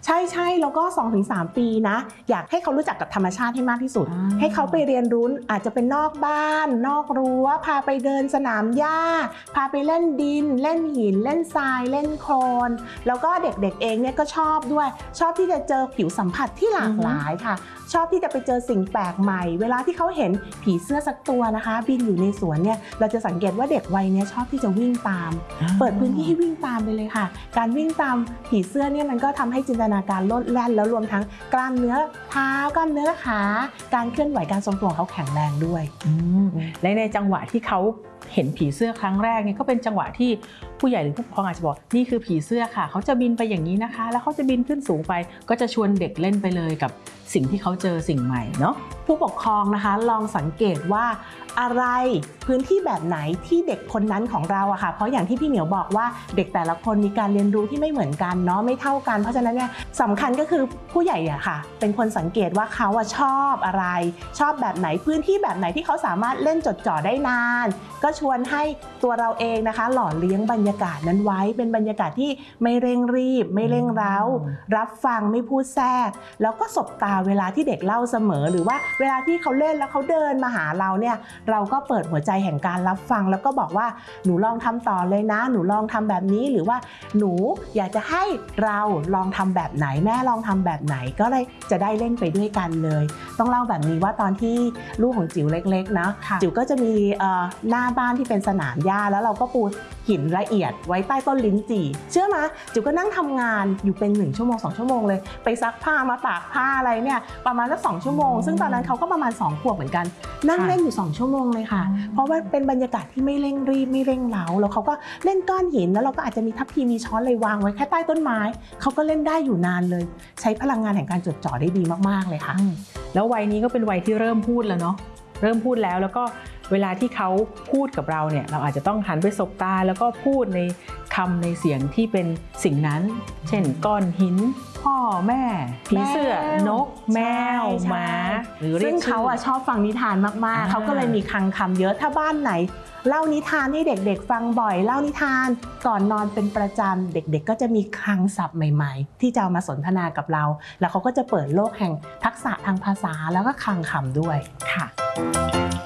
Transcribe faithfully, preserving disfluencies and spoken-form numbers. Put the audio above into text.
ใช่ใช่แล้วก็ สองถึงสาม ปีนะอยากให้เขารู้จักกับธรรมชาติให้มากที่สุดให้เขาไปเรียนรู้อาจจะเป็นนอกบ้านนอกรั้วพาไปเดินสนามหญ้าพาไปเล่นดินเล่นหินเล่นทรายเล่นโคลนแล้วก็เด็กๆเองเนี่ยก็ชอบด้วยชอบที่จะเจอผิวสัมผัสที่หลากหลายค่ะชอบที่จะไปเจอสิ่งแปลกใหม่เวลาที่เขาเห็นผีเสื้อสักตัวนะคะบินอยู่ในสวนเนี่ยเราจะสังเกตว่าเด็กวัยนี้ชอบที่จะวิ่งตามเปิดพื้นที่ให้วิ่งตามไปเลยค่ะการวิ่งตามผีเสื้อเนี่ยมันก็ทำให้จินตนาการโลดแล่นแล้วรวมทั้งกล้ามเนื้อเท้ากล้ามเนื้อขาการเคลื่อนไหวการทรงตัวของเขาแข็งแรงด้วยและในจังหวะที่เขาเห็นผีเสื้อครั้งแรกเนี่ยก็เป็นจังหวะที่ผู้ใหญ่หรือผู้ปกครองอาจจะบอกนี่คือผีเสื้อค่ะเขาจะบินไปอย่างนี้นะคะแล้วเขาจะบินขึ้นสูงไปก็จะชวนเด็กเล่นไปเลยกับสิ่งที่เขาเจอสิ่งใหม่เนาะผู้ปกครองนะคะลองสังเกตว่าอะไรพื้นที่แบบไหนที่เด็กคนนั้นของเราอะค่ะเพราะอย่างที่พี่เหมียวบอกว่าเด็กแต่ละคนมีการเรียนรู้ที่ไม่เหมือนกันเนาะไม่เท่ากันเพราะฉะนั้นเนี่ยสำคัญก็คือผู้ใหญ่อะค่ะเป็นคนสังเกตว่าเขาอะชอบอะไรชอบแบบไหนพื้นที่แบบไหนที่เขาสามารถเล่นจดจ่อได้นานก็ชวนให้ตัวเราเองนะคะหล่อเลี้ยงบรรยากาศนั้นไว้เป็นบรรยากาศที่ไม่เร่งรีบไม่เร่งเร้ารับฟังไม่พูดแทรกแล้วก็สบตาเวลาที่เด็กเล่าเสมอหรือว่าเวลาที่เขาเล่นแล้วเขาเดินมาหาเราเนี่ยเราก็เปิดหัวใจแห่งการรับฟังแล้วก็บอกว่าหนูลองทำต่อเลยนะหนูลองทำแบบนี้หรือว่าหนูอยากจะให้เราลองทำแบบไหนแม่ลองทำแบบไหนก็เลยจะได้เล่นไปด้วยกันเลยต้องเล่าแบบนี้ว่าตอนที่ลูกของจิ๋วเล็กๆนะจิ๋วก็จะมีหน้าบ้านที่เป็นสนามหญ้าแล้วเราก็ปูหินละเอียดไว้ใต้ต้นลิ้นจี่เชื่อไหมจิ๋วก็นั่งทำงานอยู่เป็นหนึ่งชั่วโมงสองชั่วโมงเลยไปซักผ้ามาตากผ้าอะไรเนี่ยประมาณสักสองชั่วโมงซึ่งตอนนั้นเขาก็ประมาณสองขวบเหมือนกันนั่งเล่นอยู่สองชั่วโมงเลยค่ะเพราะว่าเป็นบรรยากาศที่ไม่เร่งรีบไม่เร่งเร้าแล้วเขาก็เล่นก้อนหินแล้วเราก็อาจจะมีทัพพีมีช้อนเลยวางไว้แค่ใต้ต้นไม้เขาก็เล่นได้อยู่นานเลยใช้พลังงานแห่งการจดจ่อได้ดีมากๆเลยค่ะแล้ววัยนี้ก็เป็นวัยที่เริ่มพูดแล้วเนาะเริ่มพูดแล้วแล้วก็เวลาที่เขาพูดกับเราเนี่ยเราอาจจะต้องหันไปสบตาแล้วก็พูดในคำในเสียงที่เป็นสิ่งนั้นเช่นก้อนหินพ่อแม่ผีเสื้อนกแมวหมาหรือเรียกเขาอะชอบฟังนิทานมากๆเขาก็เลยมีคลังคำเยอะถ้าบ้านไหนเล่านิทานให้เด็กๆฟังบ่อยเล่านิทานก่อนนอนเป็นประจำเด็กๆก็จะมีคลังศัพท์ใหม่ๆที่จะมาสนทนากับเราแล้วเขาก็จะเปิดโลกแห่งทักษะทางภาษาแล้วก็คลังคำด้วยค่ะ